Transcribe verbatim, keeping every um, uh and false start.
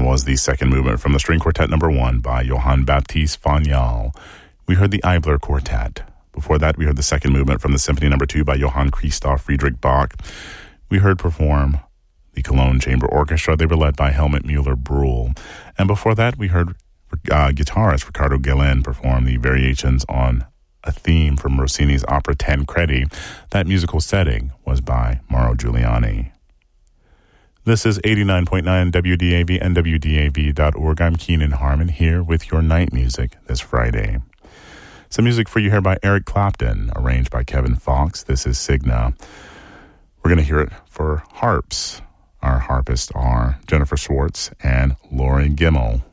one was the second movement from the String Quartet number one by Johann Baptist von Jahl. We heard the Eibler Quartet. Before that, we heard the second movement from the Symphony number two by Johann Christoph Friedrich Bach. We heard perform the Cologne Chamber Orchestra. They were led by Helmut Mueller-Bruhl. And before that, we heard uh, guitarist Ricardo Guillen perform the variations on a theme from Rossini's opera Tancredi. That musical setting was by Mauro Giuliani. This is eighty-nine point nine W D A V and W D A V dot org. I'm Keenan Harmon here with your night music this Friday. Some music for you here by Eric Clapton, arranged by Kevin Fox. This is Signa. We're going to hear it for harps. Our harpists are Jennifer Schwartz and Lori Gimmel.